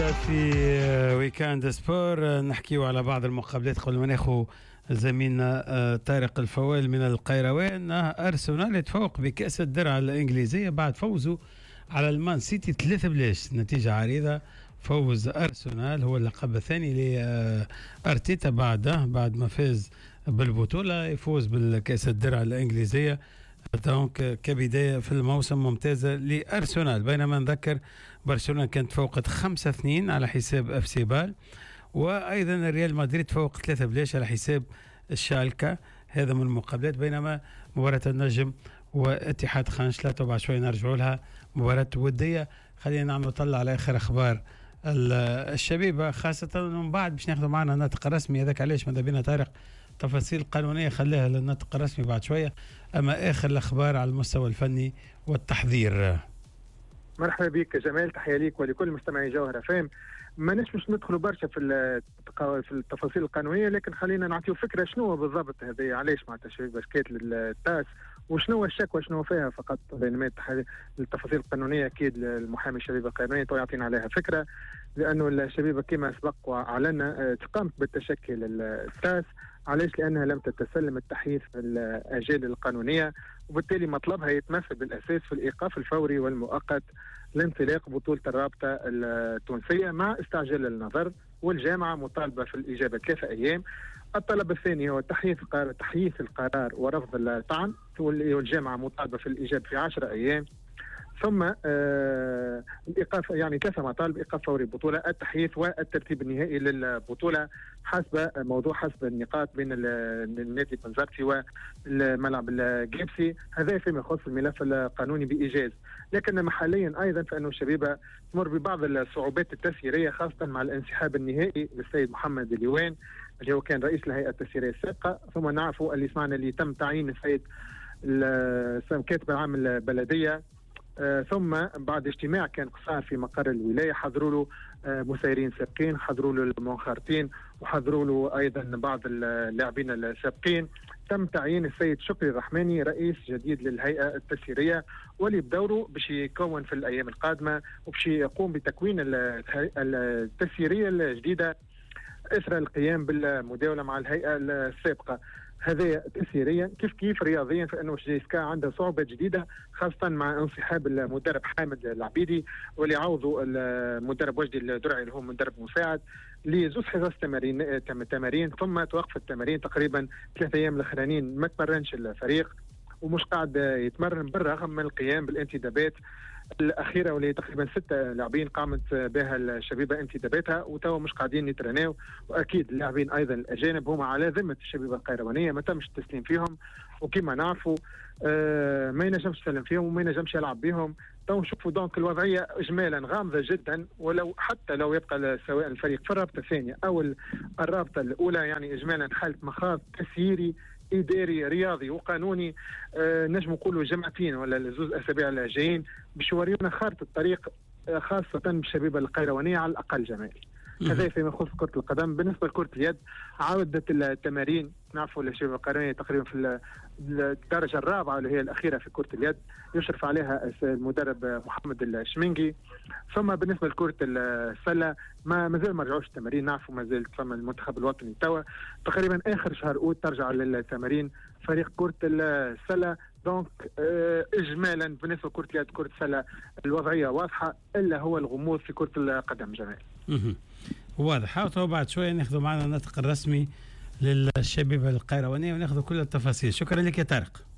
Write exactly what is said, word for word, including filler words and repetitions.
في ويكاند سبور نحكيو على بعض المقابلات قبل ما ناخذ زميلنا طارق الفوال من القيروان. أرسنال يتفوق بكأس الدرع الإنجليزية بعد فوزه على المان سيتي ثلاثة بلاش، نتيجة عريضة. فوز أرسنال هو اللقب الثاني لأرتيتا بعده بعد ما فاز بالبطولة، يفوز بالكأس الدرع الإنجليزية دونك كبداية في الموسم ممتازة لأرسنال. بينما نذكر برشلونة كانت فوقت خمسة اثنين على حساب اف سي بال، وأيضا الريال مدريد فوق ثلاثة بلاش على حساب الشالكا. هذا من المقابلات. بينما مباراة النجم واتحاد خانشلات وبعد شوي نرجعوا لها مباراة ودية. خلينا نعم نطلع على آخر أخبار الشبيبة، خاصة من بعد باش ناخذ معنا الناطق الرسمي. هذاك علاش ماذا بينا طارق تفاصيل قانونية خليها للناطق الرسمي بعد شوية، أما آخر الأخبار على المستوى الفني والتحضير. مرحبا بك جمال، تحية ليك ولكل مستمعي جوهرة فام. ما نجمش ندخلوا برشا في في التفاصيل القانونية، لكن خلينا نعطيو فكرة شنو بالضبط هذه، علاش معناتها الشبيبة شكات للتاس وشنو الشكوى شنو فيها. فقط بينما التفاصيل القانونية أكيد المحامي الشبيبة القانوني تو يعطينا عليها فكرة، لأنه الشبيبة كما سبق وأعلنا تقامت بالتشكي للتاس. علاش؟ لأنها لم تتسلم التحييث في الأجال القانونية، وبالتالي مطلبها يتمثل بالأساس في الإيقاف الفوري والمؤقت لانطلاق بطولة الرابطة التونسية مع استعجال النظر. والجامعة مطالبة في الإجابة ثلاثة أيام. الطلب الثاني هو تحييث تحييث القرار ورفض الطعن، والجامعة مطالبة في الإجابة في عشرة أيام. ثم آه الإيقاف، يعني ثلاثة مطالب: إيقاف فوري البطولة، التحييث، والترتيب النهائي للبطولة حسب موضوع حسب النقاط بين النادي بنزرتي والملعب الجيبسي. هذا فيما يخص الملف القانوني بإيجاز. لكن محليا أيضا فإنه الشبيبة تمر ببعض الصعوبات التسييرية، خاصة مع الانسحاب النهائي للسيد محمد الليوان اللي هو كان رئيس الهيئة التسييرية السابقة. ثم نعرفوا اللي سمعنا اللي تم تعيين السيد كاتب العام البلدية. آه ثم بعد اجتماع كان قصير في مقر الولاية حضروا له آه مسيرين سابقين، حضروا له المنخرطين، وحضروا له أيضا بعض اللاعبين السابقين. تم تعيين السيد شكري الرحماني رئيس جديد للهيئة التسييرية، واللي بدوره باش يكون في الأيام القادمة وباش يقوم بتكوين التسييرية الجديدة إثر القيام بالمداولة مع الهيئة السابقة. هذا تسييريا. كيف كيف رياضيا فانه جيسكا عنده صعوبه جديده، خاصه مع انسحاب المدرب حامد العبيدي واللي عوضوا المدرب وجدي الدرعي اللي هو مدرب مساعد لزوز حصص تمارين تمارين ثم توقف التمارين تقريبا ثلاثة ايام الاخرانيين ما تمرنش الفريق ومش قاعد يتمرن بالرغم من القيام بالانتدابات الأخيرة واللي تقريبا ستة لاعبين قامت بها الشبيبة انتداباتها وتوا مش قاعدين يترناو. وأكيد اللاعبين أيضا الأجانب هم على ذمة الشبيبة القيروانية، ما تمش التسليم فيهم، وكما نعرفوا آه ما ينجمش يسلم فيهم وما ينجمش يلعب بهم. تو نشوفوا دونك الوضعية إجمالا غامضة جدا، ولو حتى لو يبقى سواء الفريق في الرابطة الثانية أو الرابطة الأولى، يعني إجمالا حالة مخاض تسييري إداري رياضي وقانوني آه نجم نقولوا جمعتين ولا الزوز أسابيع الجايين باش يوريونا خارطة الطريق آه خاصة بالشبيبة القيروانية على الأقل جمال. هذا فيما يخص كرة القدم. بالنسبة لكرة اليد عودت التمارين، نعرفوا الشبيبة القيروانية تقريبا في الدرجة الرابعة اللي هي الأخيرة في كرة اليد يشرف عليها المدرب محمد الشمنجي. ثم بالنسبة لكرة السلة ما مازال ما رجعوش التمارين، نعرفوا ما زال ثم المنتخب الوطني توا تقريبا آخر شهر أوت ترجع للتمارين فريق كرة السلة. دونك اه إجمالا بالنسبة لكرة اليد كرة السلة الوضعية واضحة، إلا هو الغموض في كرة القدم جمال. واضح. وبعد شوية ناخذ معنا النطق الرسمي للشبيبة القيروانية وناخذ كل التفاصيل. شكرا لك يا طارق.